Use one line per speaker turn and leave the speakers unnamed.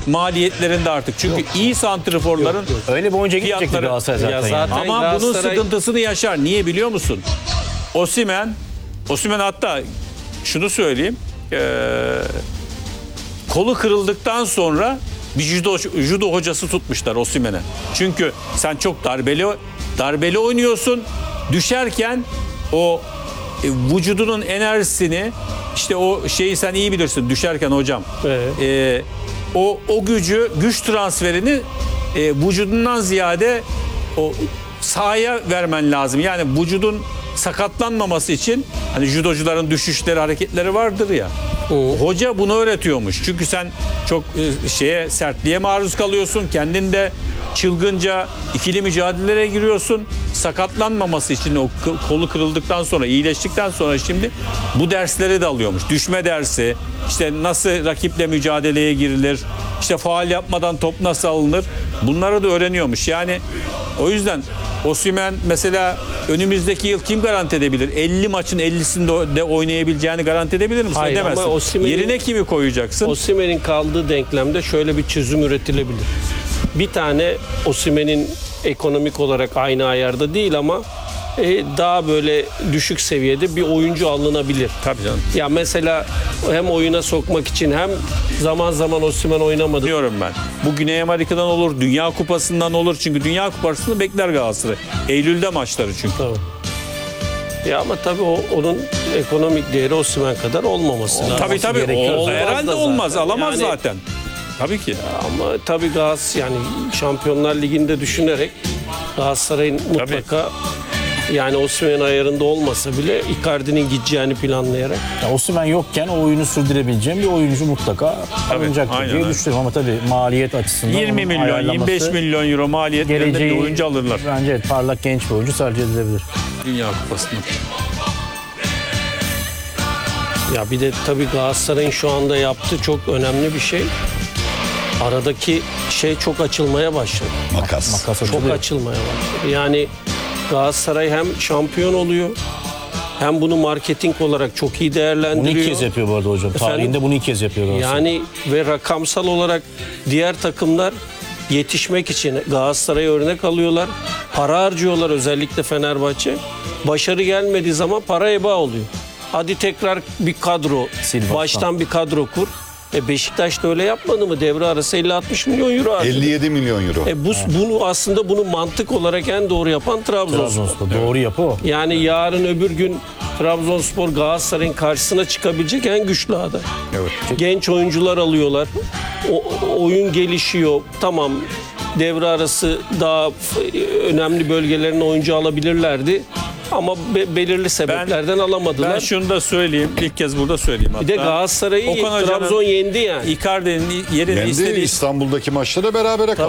maliyetlerinde artık. Çünkü iyi santriforların
Öyle bir oyuncu gidecekti
fiyatları-
Galatasaray zaten.
Ya zaten
yani.
ama bunun
Galatasaray-
sıkıntısını yaşar. Niye biliyor musun? Osimhen hatta şunu söyleyeyim. Kolu kırıldıktan sonra bir judo hocası tutmuşlar Osimhen'e. Çünkü sen çok darbeli oynuyorsun. Düşerken o vücudunun enerjisini, işte o şeyi sen iyi bilirsin düşerken hocam.
Evet.
O güç transferini vücudundan ziyade o sahaya vermen lazım. Yani vücudun sakatlanmaması için, hani judocuların düşüşleri, hareketleri vardır ya. Hoca bunu öğretiyormuş. Çünkü sen çok sertliğe maruz kalıyorsun. Kendin de çılgınca ikili mücadelelere giriyorsun. Sakatlanmaması için o kolu kırıldıktan sonra, iyileştikten sonra şimdi bu dersleri de alıyormuş. Düşme dersi, işte nasıl rakiple mücadeleye girilir, işte faul yapmadan top nasıl alınır, bunları da öğreniyormuş. Yani o yüzden Osimhen mesela önümüzdeki yıl kim garanti edebilir? 50 maçın 50'sinde de oynayabileceğini garanti edebilir misin?
Hayır,
Edemezsin.
ama Osimhen'in-
Yerine kimi koyacaksın?
Osimhen'in kaldığı denklemde şöyle bir çözüm üretilebilir. Bir tane Osimhen'in ekonomik olarak aynı ayarda değil ama daha böyle düşük seviyede bir oyuncu alınabilir.
Tabii canım.
Ya mesela hem oyuna sokmak için hem zaman zaman Osimhen oynamadı.
Diyorum ben. Bu Güney Amerika'dan olur, Dünya Kupası'ndan olur. Çünkü Dünya Kupası'nı bekler Galatasaray. Eylül'de maçları çünkü.
Tabii. Ya ama tabii onun ekonomik değeri Osimhen kadar olmaması lazım.
Tabii.
Gerekiyor. Olmaz
Herhalde
da
olmaz.
zaten.
Alamaz
Yani-
zaten. Tabii ki.
Ama tabii yani Şampiyonlar Ligi'nde düşünerek Galatasaray'ın mutlaka yani Osimhen ayarında olmasa bile Icardi'nin gideceğini planlayarak.
Ya Osimhen yokken o oyunu sürdürebileceğim bir oyuncu mutlaka alınacaktır
aynen
diye
öyle.
düşünüyorum. Ama tabii maliyet açısından
20
onun
milyon,
ayarlaması,
25 milyon euro maliyetlerinde bir oyuncu alırlar.
Bence evet, parlak genç bir oyuncu tercih edilebilir.
Dünya Kupası'nda.
Ya bir de tabii Galatasaray'ın şu anda yaptığı çok önemli bir şey. Aradaki şey çok açılmaya başladı.
Makas.
Makas
Çok
açılıyor.
açılmaya başladı. Yani Galatasaray hem şampiyon oluyor hem bunu marketing olarak çok iyi
Bunu
değerlendiriyor.
ilk kez yapıyor bu arada hocam.
Efendim?
Tarihinde bunu ilk kez yapıyor Galatasaray.
Yani ve rakamsal olarak diğer takımlar yetişmek için Galatasaray'a örnek alıyorlar. Para harcıyorlar, özellikle Fenerbahçe. Başarı gelmediği zaman para heba oluyor. Hadi tekrar bir kadro,
Sil
baştan bir kadro kur. Beşiktaş da öyle yapmadı mı? Devre arası 50-60 milyon euro harcadı.
57 milyon euro.
Bunu mantık olarak en doğru yapan Trabzonspor.
Trabzonspor doğru yapı o.
Yani yarın öbür gün Trabzonspor Galatasaray'ın karşısına çıkabilecek en güçlü aday.
Evet.
Genç oyuncular alıyorlar. Oyun gelişiyor. Tamam, devre arası daha önemli bölgelerine oyuncu alabilirlerdi. Ama belirli sebeplerden alamadılar.
Ben şunu da söyleyeyim. İlk kez burada söyleyeyim hatta.
Bir de Galatasaray'ı
Okan Hoca'nın
Trabzon yendi yani.
Icardi'nin yerini
Yendi,
istediği
İstanbul'daki maçta da berabere kaldı.